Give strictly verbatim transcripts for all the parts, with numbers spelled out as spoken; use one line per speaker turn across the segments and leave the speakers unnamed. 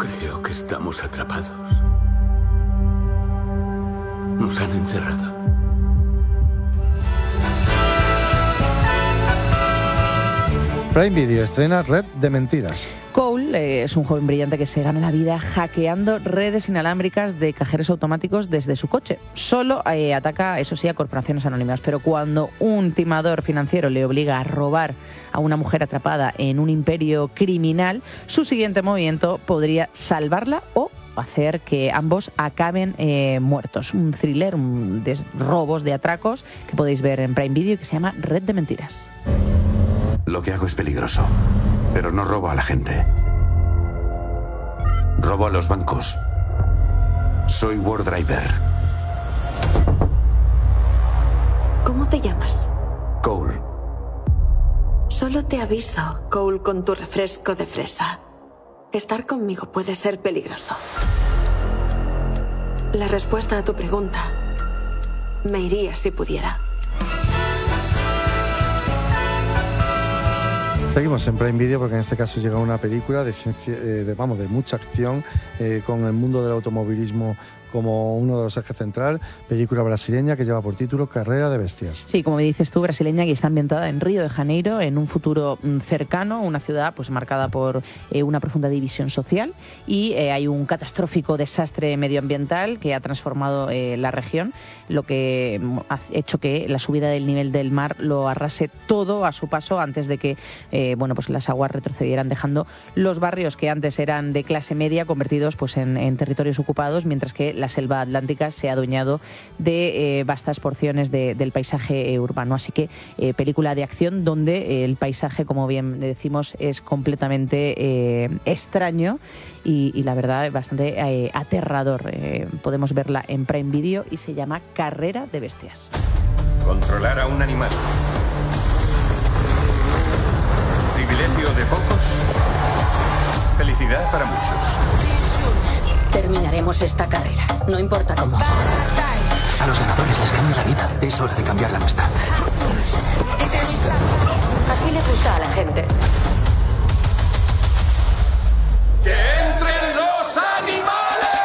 Creo que estamos atrapados. Nos han encerrado.
Prime Video estrena Red de Mentiras.
Cole eh, es un joven brillante que se gana la vida hackeando redes inalámbricas de cajeros automáticos desde su coche. Solo eh, ataca, eso sí, a corporaciones anónimas, pero cuando un timador financiero le obliga a robar a una mujer atrapada en un imperio criminal, su siguiente movimiento podría salvarla o hacer que ambos acaben eh, muertos. Un thriller un de robos, de atracos, que podéis ver en Prime Video, que se llama Red de Mentiras.
Lo que hago es peligroso, pero no robo a la gente. Robo a los bancos. Soy War Driver.
¿Cómo te llamas?
Cole.
Solo te aviso, Cole, con tu refresco de fresa. Estar conmigo puede ser peligroso. La respuesta a tu pregunta: me iría si pudiera.
Seguimos en Prime Video porque en este caso llega una película de, ciencia, eh, de, vamos, de mucha acción eh, con el mundo del automovilismo como uno de los ejes central, película brasileña que lleva por título Carrera de Bestias.
Sí, como dices tú, brasileña, que está ambientada en Río de Janeiro, en un futuro cercano, una ciudad pues marcada por eh, una profunda división social y eh, hay un catastrófico desastre medioambiental que ha transformado eh, la región, lo que ha hecho que la subida del nivel del mar lo arrase todo a su paso antes de que eh, bueno, pues las aguas retrocedieran, dejando los barrios que antes eran de clase media convertidos pues en, en territorios ocupados, mientras que la selva atlántica se ha adueñado de eh, vastas porciones de, del paisaje eh, urbano. Así que eh, película de acción donde eh, el paisaje, como bien decimos, es completamente eh, extraño y, y la verdad bastante eh, aterrador. Eh, podemos verla en Prime Video y se llama Carrera de Bestias.
Controlar a un animal. Privilegio de pocos. Felicidad para muchos.
Terminaremos esta carrera, no importa cómo.
A los ganadores les cambia la vida. Es hora de cambiar la nuestra.
Así le gusta a la gente.
¡Que entren los animales!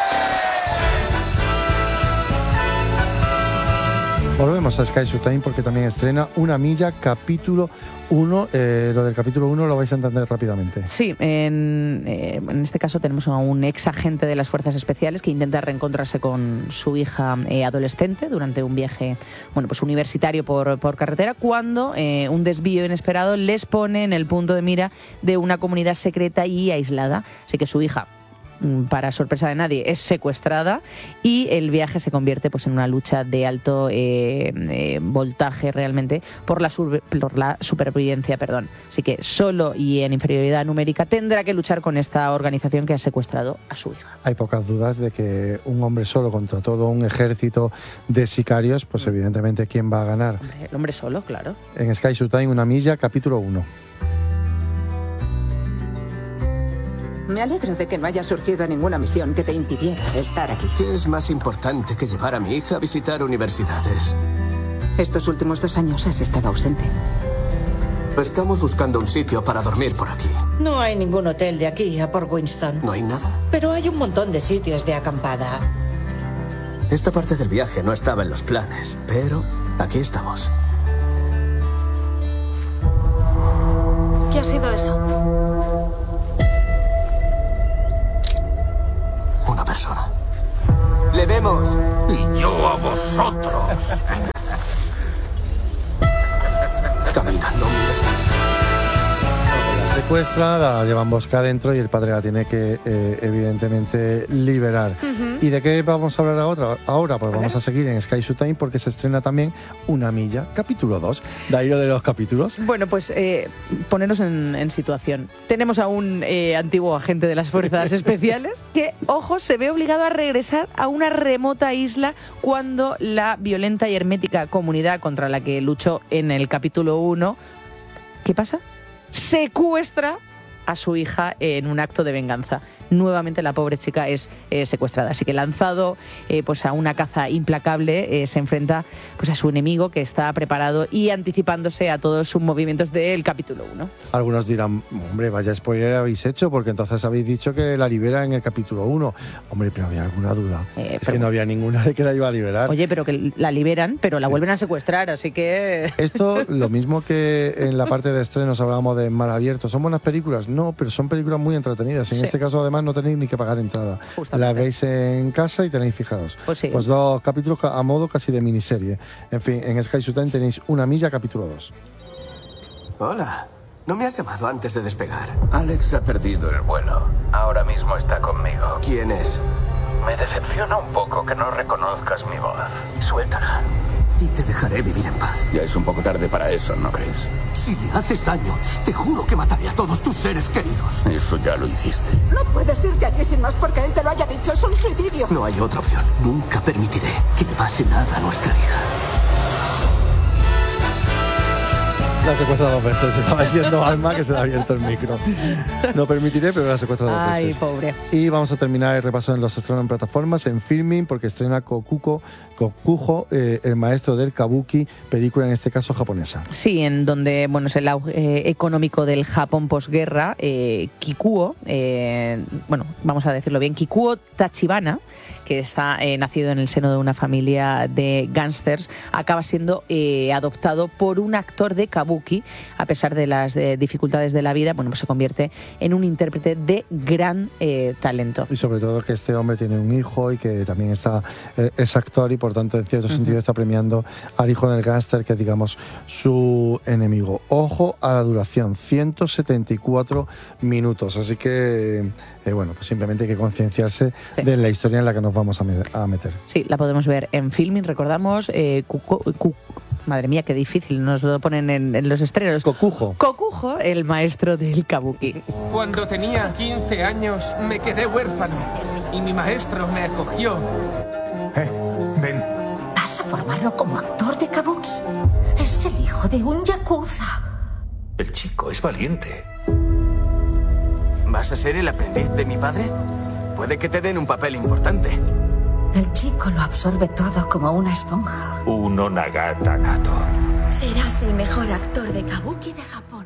Volvemos a Sky Showtime porque también estrena Una Milla, capítulo uno. Eh, lo del capítulo uno lo vais a entender rápidamente.
Sí, en, eh, en este caso tenemos a un ex agente de las Fuerzas Especiales que intenta reencontrarse con su hija eh, adolescente durante un viaje bueno, pues universitario por, por carretera, cuando eh, un desvío inesperado les pone en el punto de mira de una comunidad secreta y aislada. Así que su hija, para sorpresa de nadie, es secuestrada y el viaje se convierte pues en una lucha de alto eh, eh, voltaje realmente por la, sur, por la supervivencia, perdón. Así que solo y en inferioridad numérica tendrá que luchar con esta organización que ha secuestrado a su hija.
Hay pocas dudas de que un hombre solo contra todo un ejército de sicarios, pues evidentemente ¿quién va a ganar?
Hombre, el hombre solo, claro.
En Sky Showtime, Una Milla, capítulo uno.
Me alegro de que no haya surgido ninguna misión que te impidiera estar aquí.
¿Qué es más importante que llevar a mi hija a visitar universidades?
Estos últimos dos años has estado ausente.
Estamos buscando un sitio para dormir por aquí.
No hay ningún hotel de aquí a Port Winston.
¿No hay nada?
Pero hay un montón de sitios de acampada.
Esta parte del viaje no estaba en los planes, pero aquí estamos.
¿Qué ha sido eso?
Una persona. ¡Le vemos!
Y yo a vosotros.
Camina, no mires.
La secuestra, la llevan bosca adentro y el padre la tiene que, eh, evidentemente, liberar. Uh-huh. ¿Y de qué vamos a hablar ahora? Ahora, pues vamos a seguir en Sky Showtime porque se estrena también Una Milla, capítulo dos. ¿De ahí lo de los capítulos?
Bueno, pues eh, ponernos en, en situación. Tenemos a un eh, antiguo agente de las Fuerzas Especiales que, ojo, se ve obligado a regresar a una remota isla cuando la violenta y hermética comunidad contra la que luchó en el capítulo uno, ¿qué pasa? Secuestra a su hija en un acto de venganza. Nuevamente la pobre chica es eh, secuestrada. Así que lanzado eh, pues a una caza implacable, eh, se enfrenta pues a su enemigo, que está preparado y anticipándose a todos sus movimientos del capítulo uno.
Algunos dirán, hombre, vaya spoiler habéis hecho, porque entonces habéis dicho que la libera en el capítulo uno. Hombre, pero había alguna duda. Eh, es pero... que no había ninguna de que la iba a liberar.
Oye, pero que la liberan, pero la sí. vuelven a secuestrar, así que...
Esto, lo mismo que en la parte de estrenos hablábamos de Mar Abierto, ¿son buenas películas? No, pero son películas muy entretenidas. En sí. este caso, además, no tenéis ni que pagar entrada. Justamente. La veis en casa y tenéis, fijaros,
pues, sí.
pues dos capítulos a modo casi de miniserie. En fin, en Sky Showtime tenéis Una milla, capítulo dos.
Hola. ¿No me has llamado antes de despegar?
Alex ha perdido el vuelo. Ahora mismo está conmigo.
¿Quién es?
Me decepciona un poco que no reconozcas mi voz. Suéltala.
Y te dejaré vivir en paz.
Ya es un poco tarde para eso, ¿no crees?
Si le haces daño, te juro que mataré a todos tus seres queridos.
Eso ya lo hiciste.
No puedes irte allí sin más porque él te lo haya dicho. Es un suicidio.
No hay otra opción. Nunca permitiré que le pase nada a nuestra hija.
La secuestra dos veces. Estaba diciendo Alma que se le ha abierto el micro. No permitiré, pero la secuestra dos veces.
Ay, pobre.
Y vamos a terminar el repaso en los estrenos en plataformas, en Filming, porque estrena Kokuko, Kokujo, eh, el maestro del kabuki, película en este caso japonesa.
Sí, en donde bueno, es el auge eh, económico del Japón posguerra. Eh, Kikuo, eh, bueno, vamos a decirlo bien, Kikuo Tachibana, que está eh, nacido en el seno de una familia de gángsters, acaba siendo eh, adoptado por un actor de kabuki. A pesar de las eh, dificultades de la vida, bueno, pues se convierte en un intérprete de gran eh, talento.
Y sobre todo que este hombre tiene un hijo y que también está eh, es actor y por tanto en cierto uh-huh. sentido está premiando al hijo del gángster, que es, digamos, su enemigo. Ojo a la duración, ciento setenta y cuatro minutos, así que eh, bueno, pues simplemente hay que concienciarse sí. de la historia en la que nos vamos a, me- a meter.
Sí, la podemos ver en Filming, recordamos, eh, Cuco, Cuco, madre mía, qué difícil, nos lo ponen en, en los estrenos.
Kokujo.
Kokujo, el maestro del kabuki.
Cuando tenía quince años me quedé huérfano y mi maestro me acogió.
Eh, ven.
¿Vas a formarlo como actor de kabuki? Es el hijo de un yakuza.
El chico es valiente.
¿Vas a ser el aprendiz de mi padre? Puede que te den un papel importante.
El chico lo absorbe todo como una esponja.
Uno Nagata nato.
Serás el mejor actor de kabuki de Japón.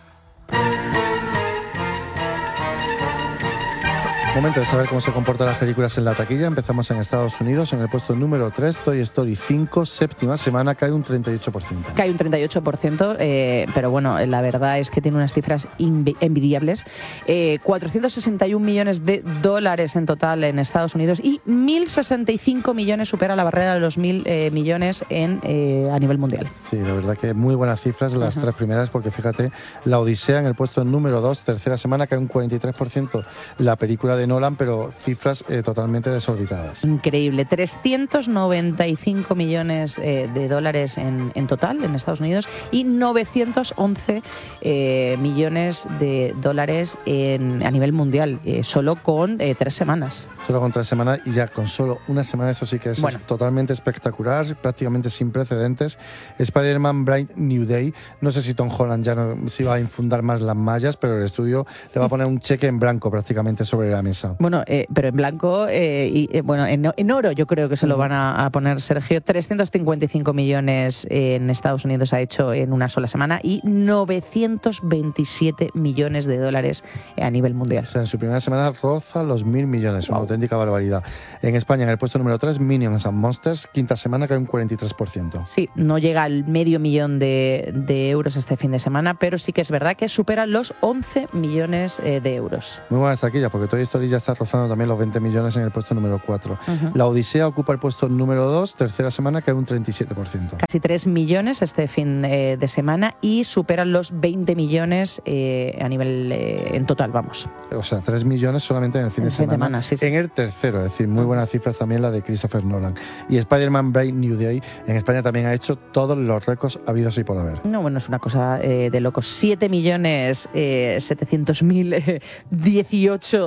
Momento de saber cómo se comportan las películas en la taquilla. Empezamos en Estados Unidos, en el puesto número tres, Toy Story cinco, séptima semana, cae un treinta y ocho por ciento.
Cae un treinta y ocho por ciento, eh, pero bueno, la verdad es que tiene unas cifras invi- envidiables. Eh, cuatrocientos sesenta y un millones de dólares en total en Estados Unidos y mil sesenta y cinco millones, supera la barrera de los mil eh, millones en, eh, a nivel mundial.
Sí, de verdad que muy buenas cifras las uh-huh. tres primeras, porque fíjate, La Odisea en el puesto número dos, tercera semana, cae un cuarenta y tres por ciento. La película de Nolan, pero cifras eh, totalmente desorbitadas.
Increíble, trescientos noventa y cinco millones eh, de dólares en, en total en Estados Unidos y novecientos once eh, millones de dólares en, a nivel mundial, eh, solo con eh, tres semanas.
Solo con tres semanas y ya con solo una semana, eso sí que es, bueno. es totalmente espectacular, prácticamente sin precedentes. Spider-Man Bright New Day, no sé si Tom Holland ya no se iba a infundar más las mallas, pero el estudio le va a poner un cheque en blanco prácticamente sobre la mesa.
Bueno, eh, pero en blanco eh, y eh, bueno, en, en oro yo creo que se lo van a, a poner, Sergio. trescientos cincuenta y cinco millones en Estados Unidos ha hecho en una sola semana y novecientos veintisiete millones de dólares a nivel mundial.
O sea, en su primera semana roza los mil millones, wow. Una auténtica barbaridad. En España, en el puesto número tres, Minions and Monsters, quinta semana, cae un cuarenta y tres por ciento.
Sí, no llega al medio millón de, de euros este fin de semana, pero sí que es verdad que supera los once millones eh, de euros.
Muy buena taquilla, porque Toy Story ya está rozando también los veinte millones en el puesto número cuatro. Uh-huh. La Odisea ocupa el puesto número dos, tercera semana, cae un treinta y siete por ciento.
Casi tres millones este fin eh, de semana y superan los veinte millones eh, a nivel eh, en total, vamos.
O sea, tres millones solamente en el fin
en
de semana.
semana sí, sí.
En el tercero, es decir, muy buenas cifras también la de Christopher Nolan. Y Spider-Man Bright New Day en España también ha hecho todos los récords habidos y por haber.
No, bueno, es una cosa eh, de locos. siete millones setecientos mil dieciocho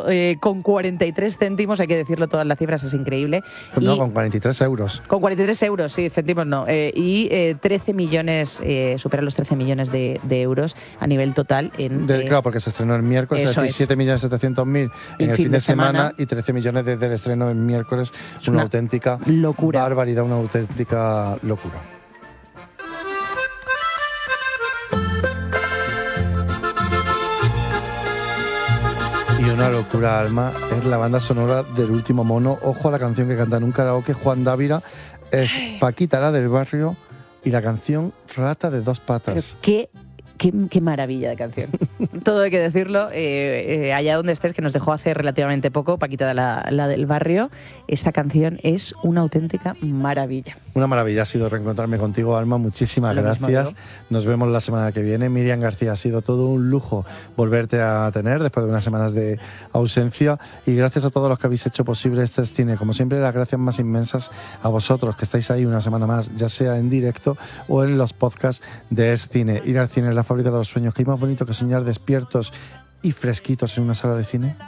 con cuarenta y tres céntimos, hay que decirlo, todas las cifras, es increíble.
No,
y,
con cuarenta y tres euros.
Con cuarenta y tres euros, sí, céntimos no. Eh, y eh, trece millones, eh, supera los trece millones de, de euros a nivel total. En,
de,
eh,
claro, porque se estrenó el miércoles, es decir,
es.
siete millones setecientos mil en el fin de, de semana, semana y trece millones desde el estreno del miércoles. Es una, una auténtica
locura.
barbaridad, una auténtica locura. Y una locura, Alma, es la banda sonora del Último Mono. Ojo a la canción que canta en un karaoke Juan Dávila. Es Paquita, la del barrio, y la canción Rata de dos patas.
Pero qué, qué, qué maravilla de canción. Todo hay que decirlo. Eh, eh, allá donde estés, que nos dejó hace relativamente poco, Paquita, la, la del barrio, esta canción es una auténtica maravilla.
Una maravilla ha sido reencontrarme contigo, Alma. Muchísimas Lo gracias. Nos vemos la semana que viene. Miriam García, ha sido todo un lujo volverte a tener después de unas semanas de ausencia. Y gracias a todos los que habéis hecho posible este cine. Como siempre, las gracias más inmensas a vosotros que estáis ahí una semana más, ya sea en directo o en los podcasts de Es Cine. Ir al cine es la fábrica de los sueños. ¿Qué hay más bonito que soñar despiertos y fresquitos en una sala de cine?